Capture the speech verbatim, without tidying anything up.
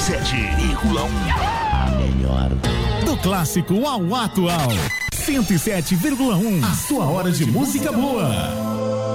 sete vírgula um. A melhor. Do clássico ao atual. cento e sete vírgula um. A sua hora de música boa.